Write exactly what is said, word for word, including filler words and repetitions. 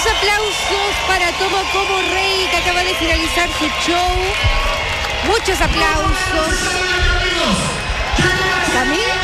aplausos para Tomo como Rey, que acaba de finalizar su show. Muchos aplausos. ¿Camil?